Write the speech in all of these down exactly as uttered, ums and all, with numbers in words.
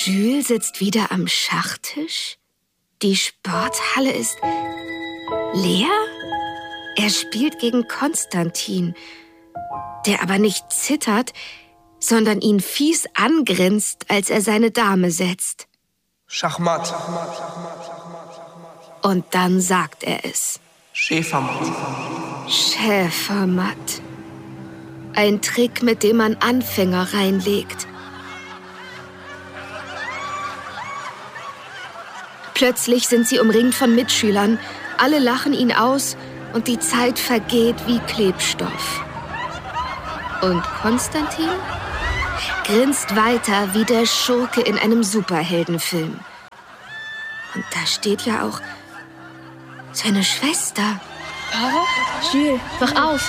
Jules sitzt wieder am Schachtisch. Die Sporthalle ist leer. Er spielt gegen Konstantin, der aber nicht zittert, sondern ihn fies angrinst, als er seine Dame setzt. Schachmatt. Und dann sagt er es. Schäfermatt. Schäfermatt. Ein Trick, mit dem man Anfänger reinlegt. Plötzlich sind sie umringt von Mitschülern. Alle lachen ihn aus und die Zeit vergeht wie Klebstoff. Und Konstantin grinst weiter wie der Schurke in einem Superheldenfilm. Und da steht ja auch seine Schwester. Tara? Jules, wach auf!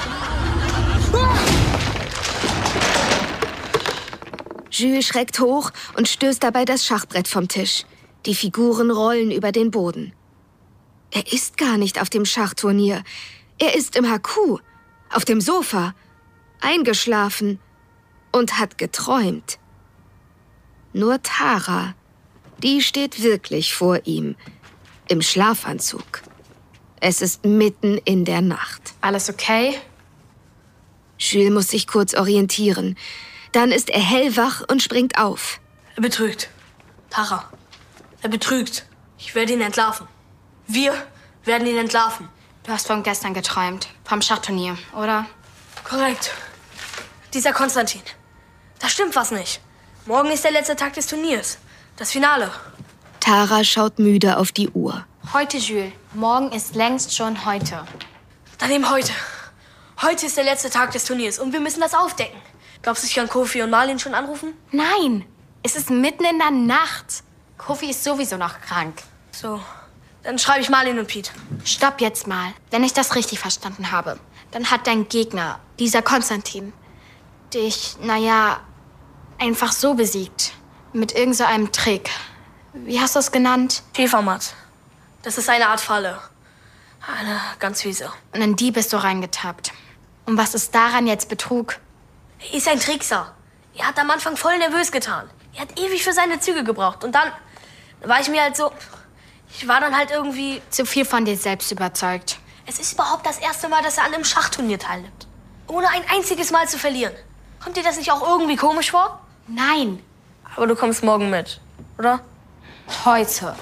Jules schreckt hoch und stößt dabei das Schachbrett vom Tisch. Die Figuren rollen über den Boden. Er ist gar nicht auf dem Schachturnier. Er ist im H Q, auf dem Sofa, eingeschlafen und hat geträumt. Nur Tara, die steht wirklich vor ihm, im Schlafanzug. Es ist mitten in der Nacht. Alles okay? Jules muss sich kurz orientieren. Dann ist er hellwach und springt auf. Er betrügt. Tara, er betrügt. Ich werde ihn entlarven. Wir werden ihn entlarven. Du hast von gestern geträumt, vom Schachturnier, oder? Korrekt. Dieser Konstantin. Da stimmt was nicht. Morgen ist der letzte Tag des Turniers. Das Finale. Tara schaut müde auf die Uhr. Heute, Jules. Morgen ist längst schon heute. Dann eben heute. Heute ist der letzte Tag des Turniers und wir müssen das aufdecken. Glaubst du, ich kann Kofi und Marlin schon anrufen? Nein, es ist mitten in der Nacht. Kofi ist sowieso noch krank. So, dann schreibe ich Marlin und Pete. Stopp jetzt mal. Wenn ich das richtig verstanden habe, dann hat dein Gegner, dieser Konstantin, dich, naja, einfach so besiegt. Mit irgend so einem Trick. Wie hast du es genannt? Schäfermatt. Das ist eine Art Falle. Eine ganz fiese. Und in die bist du reingetappt. Und was ist daran jetzt Betrug? Er ist ein Trickser. Er hat am Anfang voll nervös getan. Er hat ewig für seine Züge gebraucht. Und dann war ich mir halt so... Ich war dann halt irgendwie... Zu viel von dir selbst überzeugt. Es ist überhaupt das erste Mal, dass er an einem Schachturnier teilnimmt. Ohne ein einziges Mal zu verlieren. Kommt dir das nicht auch irgendwie komisch vor? Nein. Aber du kommst morgen mit, oder? Heute.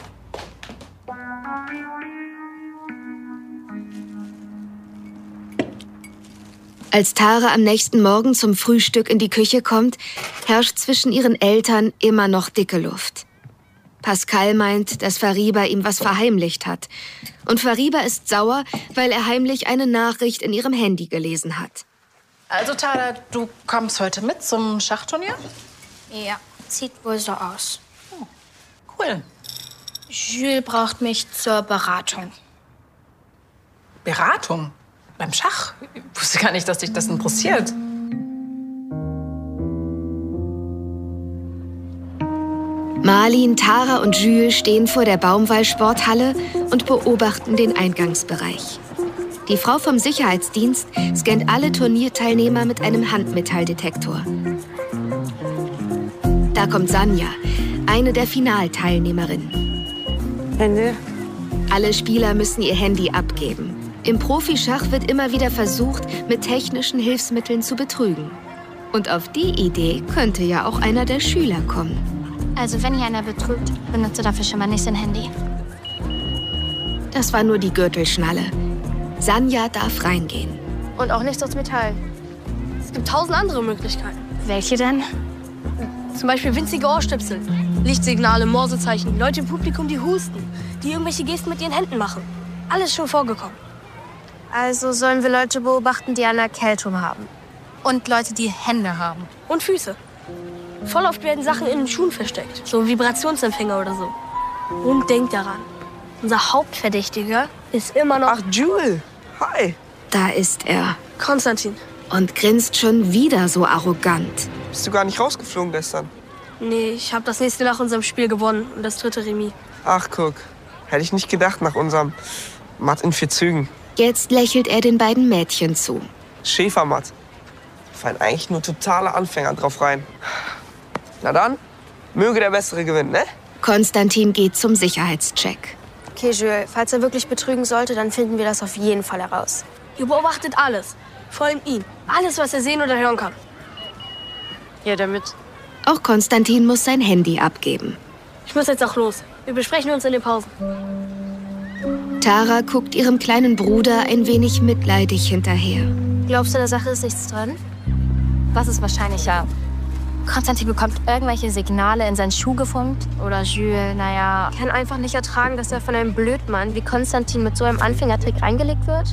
Als Tara am nächsten Morgen zum Frühstück in die Küche kommt, herrscht zwischen ihren Eltern immer noch dicke Luft. Pascal meint, dass Fariba ihm was verheimlicht hat. Und Fariba ist sauer, weil er heimlich eine Nachricht in ihrem Handy gelesen hat. Also Tara, du kommst heute mit zum Schachturnier? Ja, sieht wohl so aus. Oh, cool. Jules braucht mich zur Beratung. Beratung? Beim Schach? Ich wusste gar nicht, dass dich das interessiert. Marlin, Tara und Jules stehen vor der Baumwall-Sporthalle und beobachten den Eingangsbereich. Die Frau vom Sicherheitsdienst scannt alle Turnierteilnehmer mit einem Handmetalldetektor. Da kommt Sanja, eine der Finalteilnehmerinnen. Hände. Alle Spieler müssen ihr Handy abgeben. Im Profischach wird immer wieder versucht, mit technischen Hilfsmitteln zu betrügen. Und auf die Idee könnte ja auch einer der Schüler kommen. Also wenn hier einer betrügt, benutze dafür schon mal nicht sein Handy. Das war nur die Gürtelschnalle. Sanja darf reingehen. Und auch nichts aus Metall. Es gibt tausend andere Möglichkeiten. Welche denn? Zum Beispiel winzige Ohrstöpsel, Lichtsignale, Morsezeichen, Leute im Publikum, die husten, die irgendwelche Gesten mit ihren Händen machen. Alles schon vorgekommen. Also sollen wir Leute beobachten, die eine Erkältung haben. Und Leute, die Hände haben. Und Füße. Voll oft werden Sachen in den Schuhen versteckt. So Vibrationsempfänger oder so. Und denkt daran, unser Hauptverdächtiger ist immer noch... Ach, Jules. Hi. Da ist er. Konstantin. Und grinst schon wieder so arrogant. Bist du gar nicht rausgeflogen gestern? Nee, ich habe das nächste nach unserem Spiel gewonnen und das dritte Remis. Ach, guck. Hätte ich nicht gedacht nach unserem Matt in vier Zügen. Jetzt lächelt er den beiden Mädchen zu. Schäfermatt. Fallen eigentlich nur totale Anfänger drauf rein. Na dann, Möge der Bessere gewinnen, ne? Konstantin geht zum Sicherheitscheck. Okay, Jules, falls er wirklich betrügen sollte, dann finden wir das auf jeden Fall heraus. Ihr beobachtet alles. Vor allem ihn. Alles, was er sehen oder hören kann. Ja, damit. Auch Konstantin muss sein Handy abgeben. Ich muss jetzt auch los. Wir besprechen uns in den Pausen. Tara guckt ihrem kleinen Bruder ein wenig mitleidig hinterher. Glaubst du, der Sache ist nichts dran? Was ist wahrscheinlicher? Konstantin bekommt irgendwelche Signale in seinen Schuh gefunkt? Oder Jules, naja... Ich kann einfach nicht ertragen, dass er von einem Blödmann wie Konstantin mit so einem Anfängertrick reingelegt wird.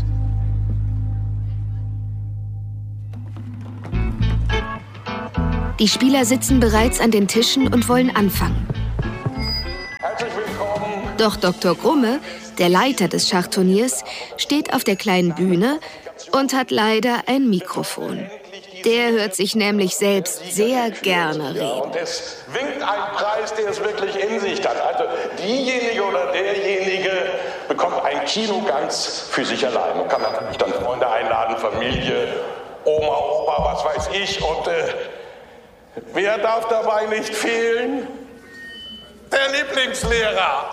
Die Spieler sitzen bereits an den Tischen und wollen anfangen. Herzlich willkommen. Doch Doktor Grumme, der Leiter des Schachturniers, steht auf der kleinen Bühne und hat leider ein Mikrofon. Der hört sich nämlich selbst sehr gerne reden. Und es winkt ein Preis, der es wirklich in sich hat. Also diejenige oder derjenige bekommt einen Kinogangs für sich allein. Man kann natürlich dann Freunde einladen, Familie, Oma, Opa, was weiß ich. Und äh, wer darf dabei nicht fehlen? Der Lieblingslehrer.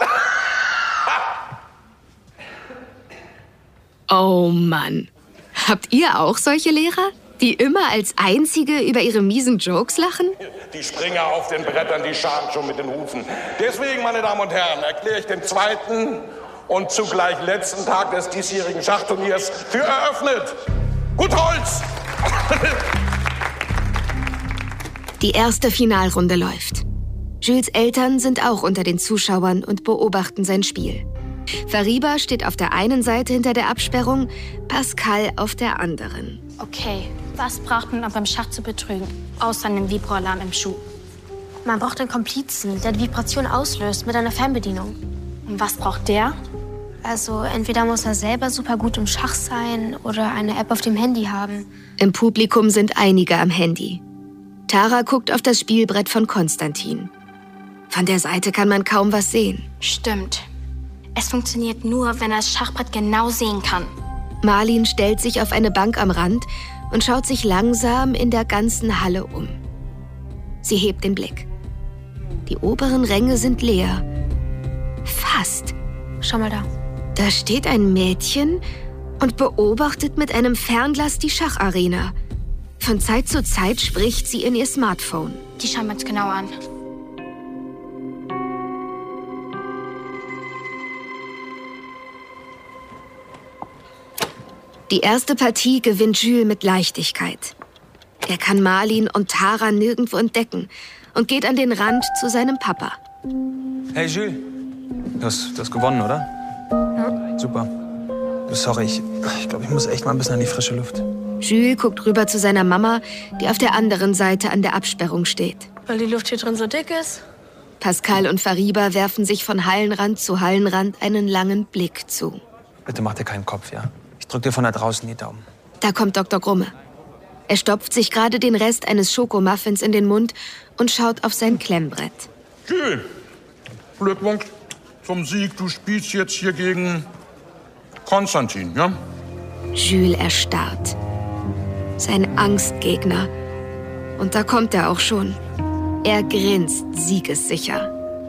Oh Mann. Habt ihr auch solche Lehrer, die immer als Einzige über ihre miesen Jokes lachen? Die Springer auf den Brettern, die scharen schon mit den Hufen. Deswegen, meine Damen und Herren, erkläre ich den zweiten und zugleich letzten Tag des diesjährigen Schachturniers für eröffnet. Gut Holz! Die erste Finalrunde läuft. Jules' Eltern sind auch unter den Zuschauern und beobachten sein Spiel. Fariba steht auf der einen Seite hinter der Absperrung, Pascal auf der anderen. Okay, was braucht man, um beim Schach zu betrügen? Außer einem Vibroalarm im Schuh. Man braucht einen Komplizen, der die Vibration auslöst mit einer Fernbedienung. Und was braucht der? Also entweder muss er selber super gut im Schach sein oder eine App auf dem Handy haben. Im Publikum sind einige am Handy. Tara guckt auf das Spielbrett von Konstantin. Von der Seite kann man kaum was sehen. Stimmt. Es funktioniert nur, wenn er das Schachbrett genau sehen kann. Marlin stellt sich auf eine Bank am Rand und schaut sich langsam in der ganzen Halle um. Sie hebt den Blick. Die oberen Ränge sind leer. Fast. Schau mal da. Da steht ein Mädchen und beobachtet mit einem Fernglas die Schacharena. Von Zeit zu Zeit spricht sie in ihr Smartphone. Die schauen wir uns genau an. Die erste Partie gewinnt Jules mit Leichtigkeit. Er kann Marlin und Tara nirgendwo entdecken und geht an den Rand zu seinem Papa. Hey Jules, du hast, du hast gewonnen, oder? Ja. Super. Du, sorry, ich, ich glaube, ich muss echt mal ein bisschen an die frische Luft. Jules guckt rüber zu seiner Mama, die auf der anderen Seite an der Absperrung steht. Weil die Luft hier drin so dick ist? Pascal und Fariba werfen sich von Hallenrand zu Hallenrand einen langen Blick zu. Bitte mach dir keinen Kopf, ja? Ich drück dir von da draußen die Daumen. Da kommt Doktor Grumme. Er stopft sich gerade den Rest eines Schokomuffins in den Mund und schaut auf sein Klemmbrett. Jules, Glückwunsch zum Sieg. Du spielst jetzt hier gegen Konstantin, ja? Jules erstarrt. Sein Angstgegner. Und da kommt er auch schon. Er grinst siegessicher.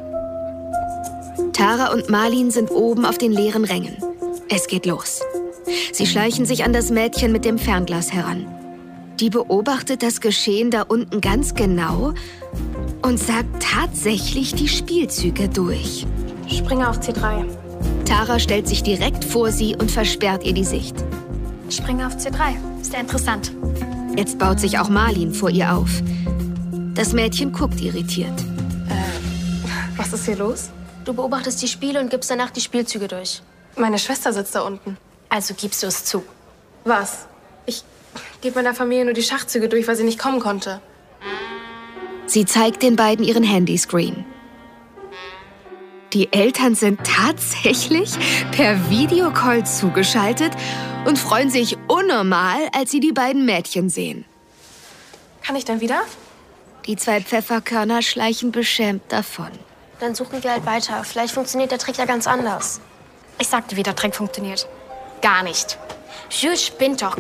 Tara und Marlin sind oben auf den leeren Rängen. Es geht los. Sie schleichen sich an das Mädchen mit dem Fernglas heran. Die beobachtet das Geschehen da unten ganz genau und sagt tatsächlich die Spielzüge durch. Springer auf C drei. Tara stellt sich direkt vor sie und versperrt ihr die Sicht. Springer auf C drei. Ist ja interessant. Jetzt baut sich auch Marlin vor ihr auf. Das Mädchen guckt irritiert. Äh, was ist hier los? Du beobachtest die Spiele und gibst danach die Spielzüge durch. Meine Schwester sitzt da unten. Also gibst du es zu. Was? Ich gebe meiner Familie nur die Schachzüge durch, weil sie nicht kommen konnte. Sie zeigt den beiden ihren Handyscreen. Die Eltern sind tatsächlich per Videocall zugeschaltet und freuen sich unnormal, als sie die beiden Mädchen sehen. Kann ich dann wieder? Die zwei Pfefferkörner schleichen beschämt davon. Dann suchen wir halt weiter. Vielleicht funktioniert der Trick ja ganz anders. Ich sagte, wie der Trick funktioniert. Gar nicht. Jules spinnt doch.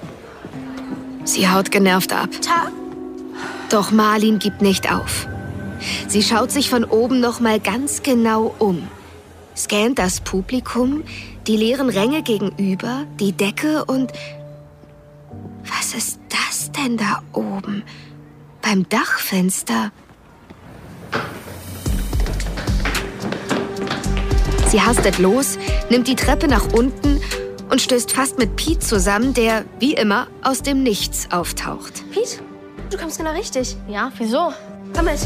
Sie haut genervt ab. Ta Doch Marlin gibt nicht auf. Sie schaut sich von oben noch mal ganz genau um. Scannt das Publikum, die leeren Ränge gegenüber, die Decke und... Was ist das denn da oben? Beim Dachfenster. Sie hastet los, nimmt die Treppe nach unten und stößt fast mit Pete zusammen, der, wie immer, aus dem Nichts auftaucht. Pete, du kommst genau richtig. Ja, wieso? Komm mit.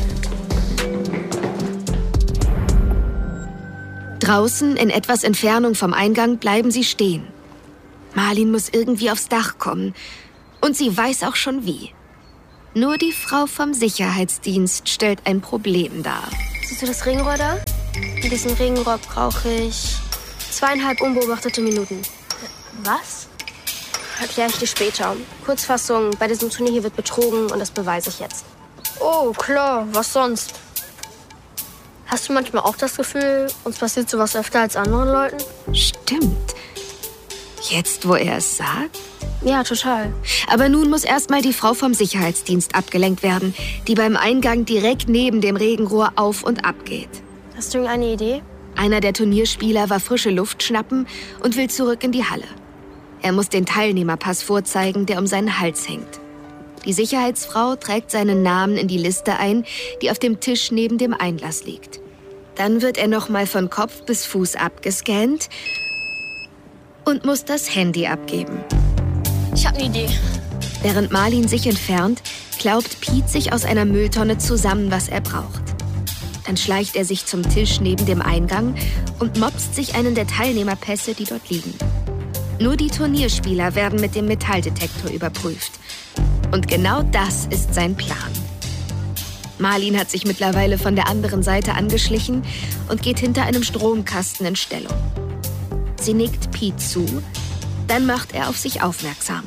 Draußen, in etwas Entfernung vom Eingang, bleiben sie stehen. Marlin muss irgendwie aufs Dach kommen. Und sie weiß auch schon wie. Nur die Frau vom Sicherheitsdienst stellt ein Problem dar. Siehst du das Regenrohr da? In diesem Regenrohr brauche ich zweieinhalb unbeobachtete Minuten. Was? Erkläre ich dir später. Kurzfassung, bei diesem Turnier hier wird betrogen und das beweise ich jetzt. Oh, klar, was sonst? Hast du manchmal auch das Gefühl, uns passiert sowas öfter als anderen Leuten? Stimmt. Jetzt, wo er es sagt? Ja, total. Aber nun muss erstmal die Frau vom Sicherheitsdienst abgelenkt werden, die beim Eingang direkt neben dem Regenrohr auf und ab geht. Hast du irgendeine Idee? Einer der Turnierspieler war frische Luft schnappen und will zurück in die Halle. Er muss den Teilnehmerpass vorzeigen, der um seinen Hals hängt. Die Sicherheitsfrau trägt seinen Namen in die Liste ein, die auf dem Tisch neben dem Einlass liegt. Dann wird er noch mal von Kopf bis Fuß abgescannt und muss das Handy abgeben. Ich habe eine Idee. Während Marlin sich entfernt, klaubt Pete sich aus einer Mülltonne zusammen, was er braucht. Dann schleicht er sich zum Tisch neben dem Eingang und mopst sich einen der Teilnehmerpässe, die dort liegen. Nur die Turnierspieler werden mit dem Metalldetektor überprüft. Und genau das ist sein Plan. Marlin hat sich mittlerweile von der anderen Seite angeschlichen und geht hinter einem Stromkasten in Stellung. Sie nickt Pete zu, dann macht er auf sich aufmerksam.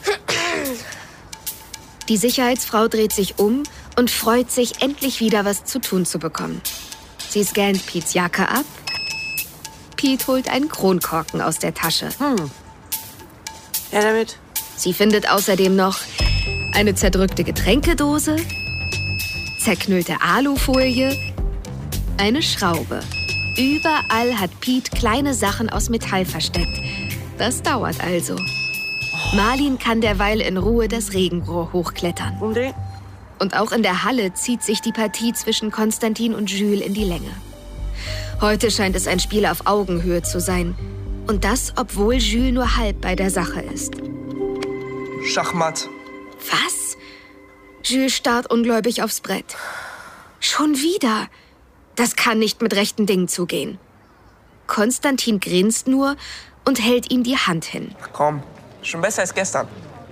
Die Sicherheitsfrau dreht sich um und freut sich, endlich wieder was zu tun zu bekommen. Sie scannt Petes Jacke ab. Pete holt einen Kronkorken aus der Tasche. Hm. Ja, damit. Sie findet außerdem noch eine zerdrückte Getränkedose, zerknüllte Alufolie, eine Schraube. Überall hat Pete kleine Sachen aus Metall versteckt. Das dauert also. Marlin kann derweil in Ruhe das Regenrohr hochklettern. Umdrehen. Und auch in der Halle zieht sich die Partie zwischen Konstantin und Jules in die Länge. Heute scheint es ein Spiel auf Augenhöhe zu sein. Und das, obwohl Jules nur halb bei der Sache ist. Schachmatt. Was? Jules starrt ungläubig aufs Brett. Schon wieder? Das kann nicht mit rechten Dingen zugehen. Konstantin grinst nur und hält ihm die Hand hin. Ach komm, schon besser als gestern.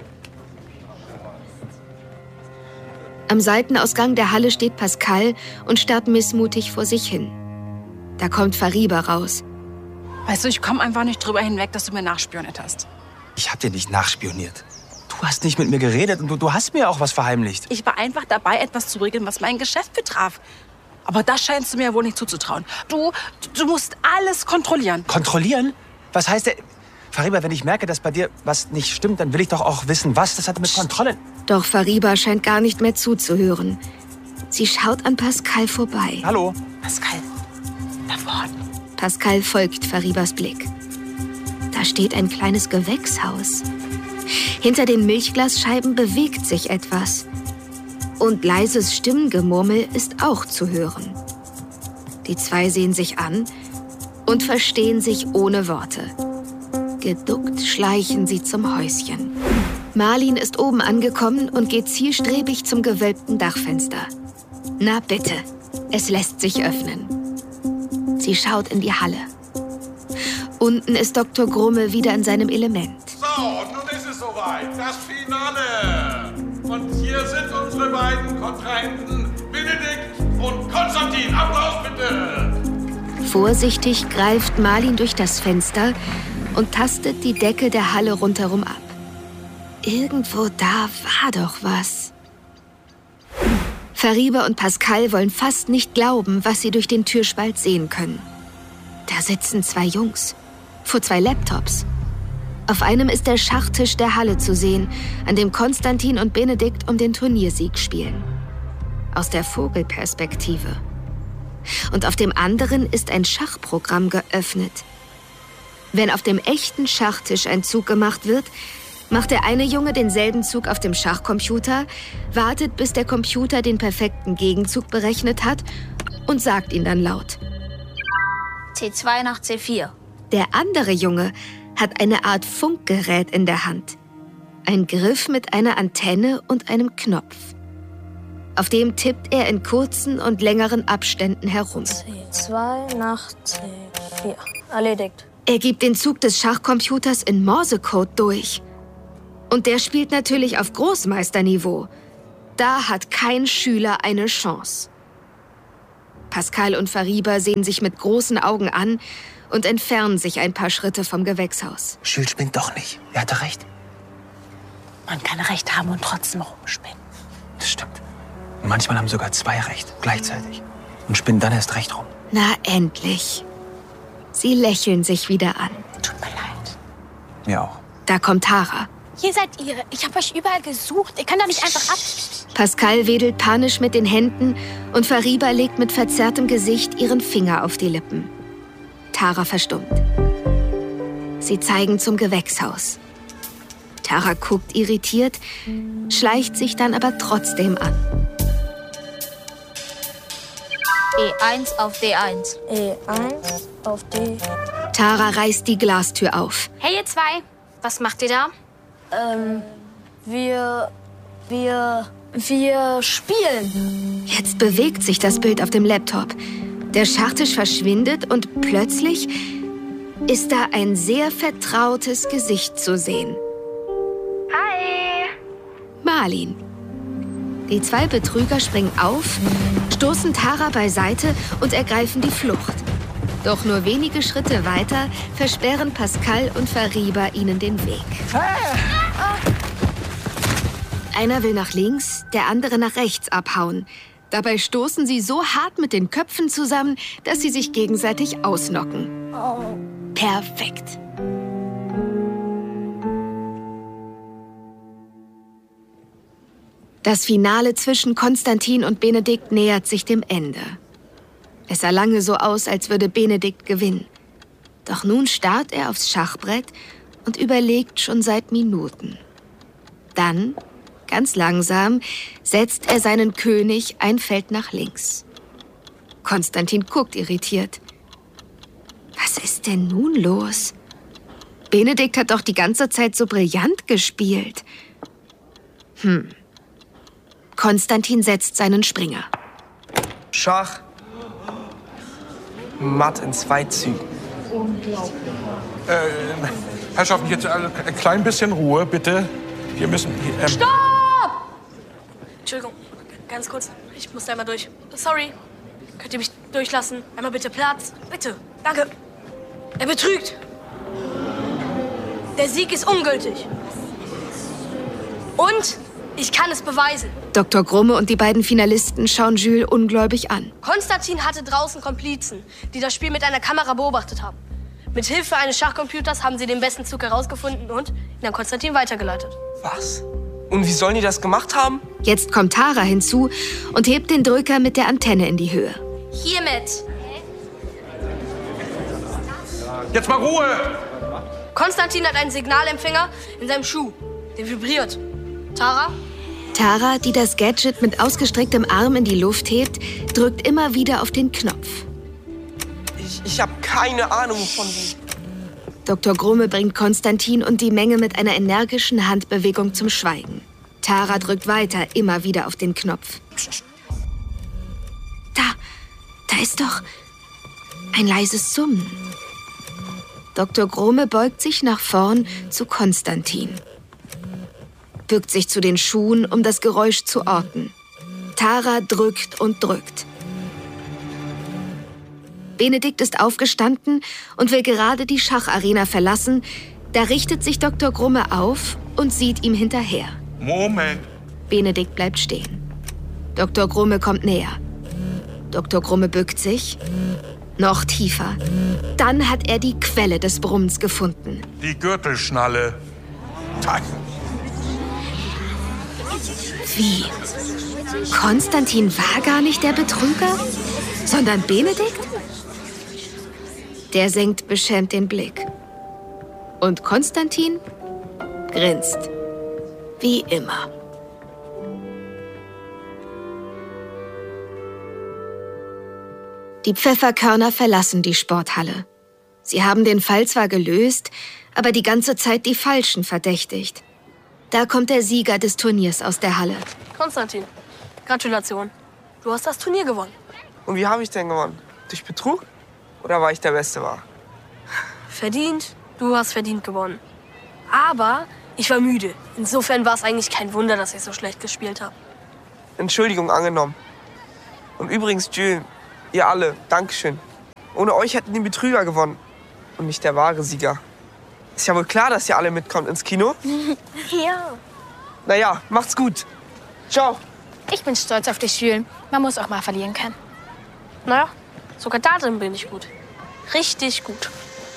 Am Seitenausgang der Halle steht Pascal und starrt missmutig vor sich hin. Da kommt Fariba raus. Weißt du, ich komme einfach nicht drüber hinweg, dass du mir nachspioniert hast. Ich hab dir nicht nachspioniert. Du hast nicht mit mir geredet und du, du hast mir auch was verheimlicht. Ich war einfach dabei, etwas zu regeln, was mein Geschäft betraf. Aber das scheinst du mir wohl nicht zuzutrauen. Du, du musst alles kontrollieren. Kontrollieren? Was heißt der... Fariba, wenn ich merke, dass bei dir was nicht stimmt, dann will ich doch auch wissen, was. Das hat mit Kontrolle... Doch Fariba scheint gar nicht mehr zuzuhören. Sie schaut an Pascal vorbei. Hallo? Pascal, da vorne. Pascal folgt Faribas Blick. Da steht ein kleines Gewächshaus. Hinter den Milchglasscheiben bewegt sich etwas. Und leises Stimmgemurmel ist auch zu hören. Die zwei sehen sich an und verstehen sich ohne Worte. Geduckt schleichen sie zum Häuschen. Marlin ist oben angekommen und geht zielstrebig zum gewölbten Dachfenster. Na bitte, es lässt sich öffnen. Sie schaut in die Halle. Unten ist Doktor Grumme wieder in seinem Element. So, und nun ist es soweit. Das Finale. Und hier sind unsere beiden Kontrahenten, Benedikt und Konstantin. Applaus bitte. Vorsichtig greift Marlin durch das Fenster und tastet die Decke der Halle rundherum ab. Irgendwo da war doch was. Fariba und Pascal wollen fast nicht glauben, was sie durch den Türspalt sehen können. Da sitzen zwei Jungs, vor zwei Laptops. Auf einem ist der Schachtisch der Halle zu sehen, an dem Konstantin und Benedikt um den Turniersieg spielen. aus der Vogelperspektive. Und auf dem anderen ist ein Schachprogramm geöffnet. Wenn auf dem echten Schachtisch ein Zug gemacht wird, macht der eine Junge denselben Zug auf dem Schachcomputer, wartet, bis der Computer den perfekten Gegenzug berechnet hat und sagt ihn dann laut. C zwei nach C vier. Der andere Junge hat eine Art Funkgerät in der Hand. Ein Griff mit einer Antenne und einem Knopf. Auf dem tippt er in kurzen und längeren Abständen herum. C zwei nach C vier. Erledigt. Er gibt den Zug des Schachcomputers in Morsecode durch. Und der spielt natürlich auf Großmeisterniveau. Da hat kein Schüler eine Chance. Pascal und Fariba sehen sich mit großen Augen an und entfernen sich ein paar Schritte vom Gewächshaus. Jules spinnt doch nicht. Er hatte recht. Man kann Recht haben und trotzdem rumspinnen. Das stimmt. Und manchmal haben sogar zwei Recht, gleichzeitig. Und spinnen dann erst recht rum. Na, endlich. Sie lächeln sich wieder an. Tut mir leid. Mir auch. Da kommt Tara. Hier seid ihr. Ich habe euch überall gesucht. Ihr könnt doch nicht einfach ab... Pascal wedelt panisch mit den Händen und Fariba legt mit verzerrtem Gesicht ihren Finger auf die Lippen. Tara verstummt. Sie zeigen zum Gewächshaus. Tara guckt irritiert, schleicht sich dann aber trotzdem an. E eins auf D eins. E eins auf D. Tara reißt die Glastür auf. Hey, ihr zwei. Was macht ihr da? Ähm, wir... wir... wir spielen. Jetzt bewegt sich das Bild auf dem Laptop. Der Schachtisch verschwindet und plötzlich ist da ein sehr vertrautes Gesicht zu sehen. Hi. Marlin. Die zwei Betrüger springen auf, stoßen Tara beiseite und ergreifen die Flucht. Doch nur wenige Schritte weiter versperren Pascal und Fariba ihnen den Weg. Einer will nach links, der andere nach rechts abhauen. Dabei stoßen sie so hart mit den Köpfen zusammen, dass sie sich gegenseitig ausnocken. Oh. Perfekt. Das Finale zwischen Konstantin und Benedikt nähert sich dem Ende. Es sah lange so aus, als würde Benedikt gewinnen. Doch nun starrt er aufs Schachbrett und überlegt schon seit Minuten. Dann, ganz langsam, setzt er seinen König ein Feld nach links. Konstantin guckt irritiert. Was ist denn nun los? Benedikt hat doch die ganze Zeit so brillant gespielt. Hm. Konstantin setzt seinen Springer. Schach. Matt in zwei Zügen. Äh, Herrschaften, jetzt ein klein bisschen Ruhe, bitte. Wir müssen... Ähm Stopp! Entschuldigung, ganz kurz. Ich muss da einmal durch. Sorry. Könnt ihr mich durchlassen? Einmal bitte Platz. Bitte. Danke. Er betrügt. Der Sieg ist ungültig. Und ich kann es beweisen. Doktor Grumme und die beiden Finalisten schauen Jules ungläubig an. Konstantin hatte draußen Komplizen, die das Spiel mit einer Kamera beobachtet haben. Mit Hilfe eines Schachcomputers haben sie den besten Zug herausgefunden und ihn an Konstantin weitergeleitet. Was? Und wie sollen die das gemacht haben? Jetzt kommt Tara hinzu und hebt den Drücker mit der Antenne in die Höhe. Hiermit. Jetzt mal Ruhe! Konstantin hat einen Signalempfänger in seinem Schuh. Der vibriert. Tara? Tara, die das Gadget mit ausgestrecktem Arm in die Luft hebt, drückt immer wieder auf den Knopf. Ich, ich habe keine Ahnung von wie. Doktor Grumme bringt Konstantin und die Menge mit einer energischen Handbewegung zum Schweigen. Tara drückt weiter immer wieder auf den Knopf. Da, da ist doch ein leises Summen. Doktor Grumme beugt sich nach vorn zu Konstantin. Bückt sich zu den Schuhen, um das Geräusch zu orten. Tara drückt und drückt. Benedikt ist aufgestanden und will gerade die Schacharena verlassen. Da richtet sich Doktor Grumme auf und sieht ihm hinterher. Moment. Benedikt bleibt stehen. Doktor Grumme kommt näher. Doktor Grumme bückt sich. Noch tiefer. Dann hat er die Quelle des Brummens gefunden. Die Gürtelschnalle. Wie? Konstantin war gar nicht der Betrüger, sondern Benedikt? Der senkt beschämt den Blick. Und Konstantin grinst. Wie immer. Die Pfefferkörner verlassen die Sporthalle. Sie haben den Fall zwar gelöst, aber die ganze Zeit die Falschen verdächtigt. Da kommt der Sieger des Turniers aus der Halle. Konstantin, Gratulation. Du hast das Turnier gewonnen. Und wie habe ich denn gewonnen? Durch Betrug? Oder weil ich der Beste war? Verdient. Du hast verdient gewonnen. Aber ich war müde. Insofern war es eigentlich kein Wunder, dass ich so schlecht gespielt habe. Entschuldigung angenommen. Und übrigens, Jules, ihr alle, Dankeschön. Ohne euch hätten die Betrüger gewonnen. Und nicht der wahre Sieger. Ist ja wohl klar, dass ihr alle mitkommt ins Kino? Ja. Naja, macht's gut. Ciao. Ich bin stolz auf dich, Jules. Man muss auch mal verlieren können. Naja, sogar da drin bin ich gut. Richtig gut.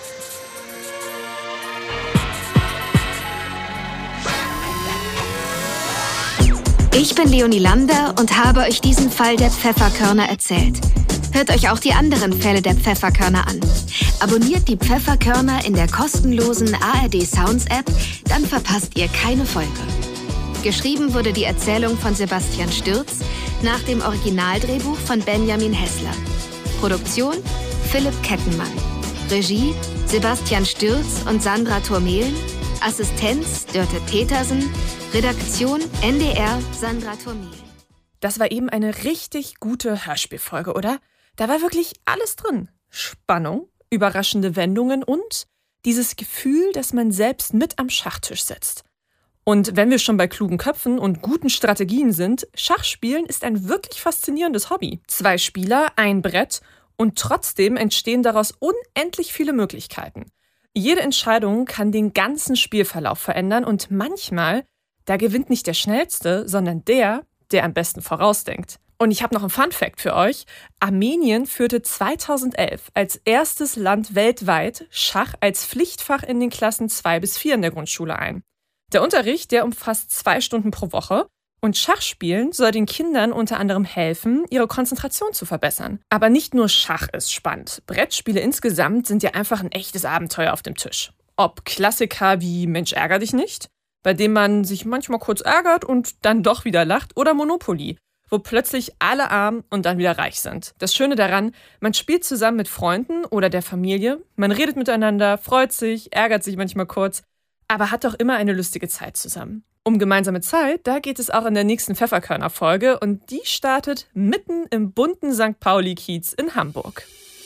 Ich bin Leonie Lander und habe euch diesen Fall der Pfefferkörner erzählt. Hört euch auch die anderen Fälle der Pfefferkörner an. Abonniert die Pfefferkörner in der kostenlosen A R D Sounds App, dann verpasst ihr keine Folge. Geschrieben wurde die Erzählung von Sebastian Stürz nach dem Originaldrehbuch von Benjamin Hessler. Produktion Philipp Kettenmann. Regie Sebastian Stürz und Sandra Turmelen. Assistenz Dörte Petersen. Redaktion N D R Sandra Turmelen. Das war eben eine richtig gute Hörspielfolge, oder? Da war wirklich alles drin. Spannung, überraschende Wendungen und dieses Gefühl, dass man selbst mit am Schachtisch sitzt. Und wenn wir schon bei klugen Köpfen und guten Strategien sind, Schachspielen ist ein wirklich faszinierendes Hobby. Zwei Spieler, ein Brett und trotzdem entstehen daraus unendlich viele Möglichkeiten. Jede Entscheidung kann den ganzen Spielverlauf verändern und manchmal, da gewinnt nicht der Schnellste, sondern der, der am besten vorausdenkt. Und ich habe noch einen Fun-Fact für euch. Armenien führte zweitausendelf als erstes Land weltweit Schach als Pflichtfach in den Klassen zwei bis vier in der Grundschule ein. Der Unterricht, der umfasst zwei Stunden pro Woche. Und Schachspielen soll den Kindern unter anderem helfen, ihre Konzentration zu verbessern. Aber nicht nur Schach ist spannend. Brettspiele insgesamt sind ja einfach ein echtes Abenteuer auf dem Tisch. Ob Klassiker wie Mensch, ärger dich nicht, bei dem man sich manchmal kurz ärgert und dann doch wieder lacht, oder Monopoly, wo plötzlich alle arm und dann wieder reich sind. Das Schöne daran, man spielt zusammen mit Freunden oder der Familie, man redet miteinander, freut sich, ärgert sich manchmal kurz, aber hat doch immer eine lustige Zeit zusammen. Um gemeinsame Zeit, da geht es auch in der nächsten Pfefferkörner-Folge und die startet mitten im bunten Sankt Pauli-Kiez in Hamburg.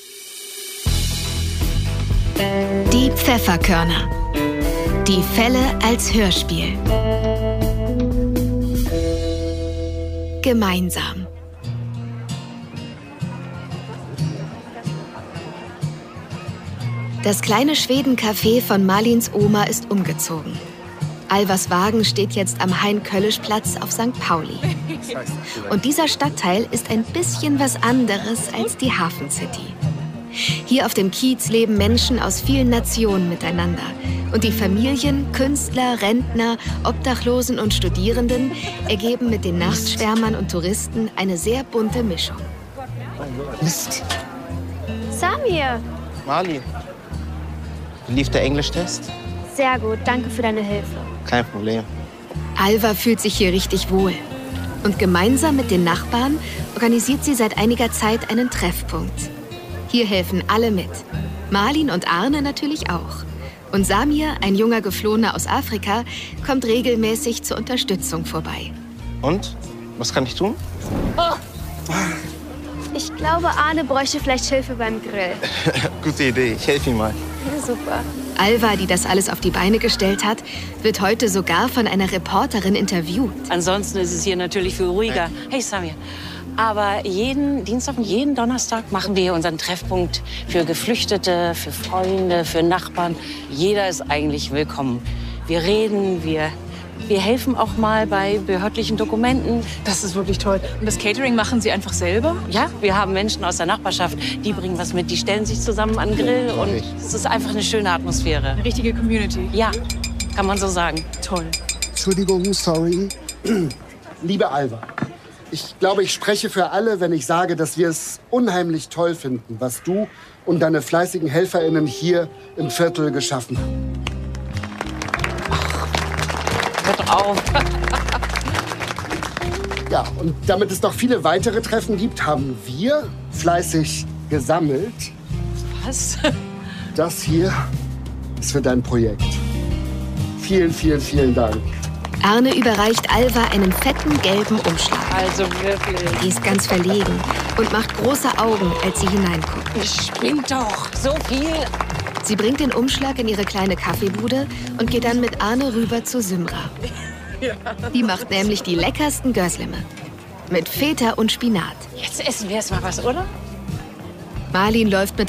Die Pfefferkörner. Die Fälle als Hörspiel. Gemeinsam. Das kleine Schwedencafé von Marlins Oma ist umgezogen. Alvas Wagen steht jetzt am Hein-Köllisch-Platz auf Sankt Pauli. Und dieser Stadtteil ist ein bisschen was anderes als die Hafen City. Hier auf dem Kiez leben Menschen aus vielen Nationen miteinander. Und die Familien, Künstler, Rentner, Obdachlosen und Studierenden ergeben mit den Nachtschwärmern und Touristen eine sehr bunte Mischung. Mist. Samir. Marlin, wie lief der Englischtest? Sehr gut, danke für deine Hilfe. Kein Problem. Alva fühlt sich hier richtig wohl. Und gemeinsam mit den Nachbarn organisiert sie seit einiger Zeit einen Treffpunkt. Hier helfen alle mit. Marlin und Arne natürlich auch. Und Samir, ein junger Geflohener aus Afrika, kommt regelmäßig zur Unterstützung vorbei. Und? Was kann ich tun? Oh. Ich glaube, Arne bräuchte vielleicht Hilfe beim Grill. Gute Idee, ich helfe ihm mal. Ja, super. Alva, die das alles auf die Beine gestellt hat, wird heute sogar von einer Reporterin interviewt. Ansonsten ist es hier natürlich viel ruhiger. Hey Samir, aber jeden Dienstag und jeden Donnerstag machen wir hier unseren Treffpunkt für Geflüchtete, für Freunde, für Nachbarn. Jeder ist eigentlich willkommen. Wir reden, wir, wir helfen auch mal bei behördlichen Dokumenten. Das ist wirklich toll. Und das Catering machen Sie einfach selber? Ja, wir haben Menschen aus der Nachbarschaft, die bringen was mit, die stellen sich zusammen an den Grill und es ist einfach eine schöne Atmosphäre. Eine richtige Community. Ja, kann man so sagen. Toll. Entschuldigung, sorry. Liebe Alva, ich glaube, ich spreche für alle, wenn ich sage, dass wir es unheimlich toll finden, was du und deine fleißigen HelferInnen hier im Viertel geschaffen haben. Hört auf. Ja, und damit es noch viele weitere Treffen gibt, haben wir fleißig gesammelt. Was? Das hier ist für dein Projekt. Vielen, vielen, vielen Dank. Arne überreicht Alva einen fetten gelben Umschlag. Also wirklich. Die ist ganz verlegen und macht große Augen, als sie hineinguckt. Spinnt doch. So viel. Sie bringt den Umschlag in ihre kleine Kaffeebude und geht dann mit Arne rüber zu Simra. Die macht nämlich die leckersten Gösleme. Mit Feta und Spinat. Jetzt essen wir erst mal was, oder? Marlin läuft mit